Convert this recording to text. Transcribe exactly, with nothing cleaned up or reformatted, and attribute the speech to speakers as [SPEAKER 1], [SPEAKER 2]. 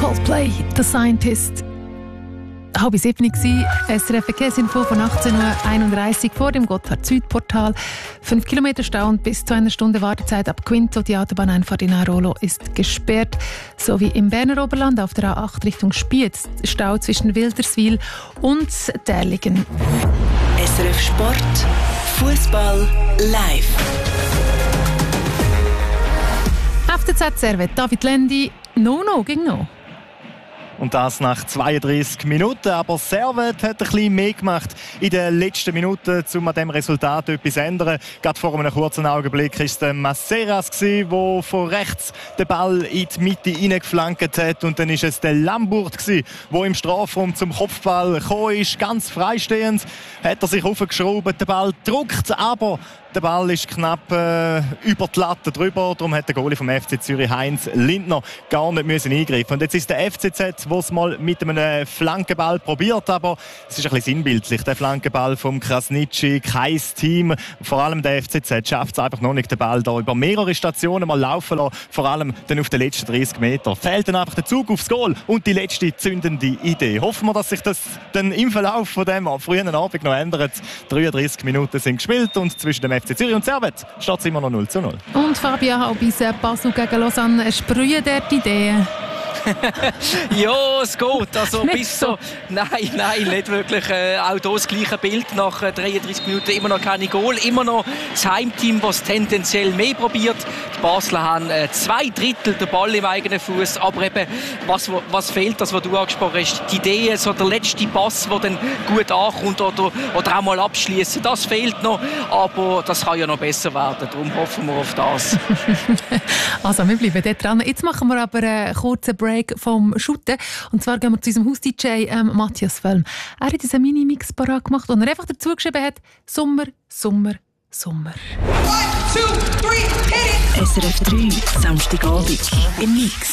[SPEAKER 1] Coldplay, The Scientist. Halb sieben war S R F Verkehrsinfo von achtzehn Uhr einunddreißig vor dem Gotthard-Süd-Portal. Fünf Kilometer Stau und bis zu einer Stunde Wartezeit ab Quinto. Die Autobahneinfahrt in Aarolo ist gesperrt. Sowie im Berner Oberland auf der A acht Richtung Spiez. Stau zwischen Wilderswil und Därligen.
[SPEAKER 2] S R F Sport, Fußball live.
[SPEAKER 1] F C Z Servet, David Lendi, no no gegen no.
[SPEAKER 3] Und das nach zweiunddreißig Minuten. Aber Servet hat ein bisschen mehr gemacht in den letzten Minuten, um an diesem Resultat etwas zu ändern. Gerade vor einem kurzen Augenblick war es der Masseras, der von rechts den Ball in die Mitte hineingeflankt hat. Und dann war es der Lamburt, der im Strafraum zum Kopfball gekommen ist. Ganz freistehend hat er sich aufgeschraubt, den Ball gedruckt, aber der Ball ist knapp äh, über die Latte drüber. Darum hat der Goalie vom F C Zürich, Heinz Lindner, gar nicht müssen eingreifen. Und jetzt ist der F C Z, der es mal mit einem Flankenball probiert, aber es ist ein bisschen sinnbildlich. Der Flankenball vom Krasnitschi, kein Team, vor allem der F C Z, schafft es einfach noch nicht, den Ball da über mehrere Stationen mal laufen lassen. Vor allem dann auf den letzten dreißig Meter. Fehlt dann einfach der Zug aufs Goal und die letzte zündende Idee. Hoffen wir, dass sich das dann im Verlauf von dem frühen Abend noch ändert. dreiunddreißig Minuten sind gespielt und zwischen dem F C Zürich und Servet steht es immer noch null zu null.
[SPEAKER 1] Und Fabian Halbis, Basel gegen Lausanne, sprühen dort Ideen?
[SPEAKER 4] Ja, es geht. Also bis so. Nein, nein, nicht wirklich. Äh, auch hier das gleiche Bild. Nach äh, dreiunddreißig Minuten immer noch keine Goal. Immer noch das Heimteam, das tendenziell mehr probiert. Die Basler haben äh, zwei Drittel den Ball im eigenen Fuß. Aber eben, was, was fehlt, das, was du angesprochen hast, die Idee, so der letzte Pass, der dann gut ankommt oder, oder auch mal abschließen, das fehlt noch. Aber das kann ja noch besser werden. Darum hoffen wir auf das.
[SPEAKER 1] Also, wir bleiben dort dran. Jetzt machen wir aber einen kurzen Break vom Shooten. Und zwar gehen wir zu unserem Haus-D J ähm, Matthias Völm. Er hat einen Mini-Mix parat gemacht, und er einfach dazu geschrieben hat: Sommer, Sommer, Sommer.
[SPEAKER 2] S R F drei, Samstagabend im Mix.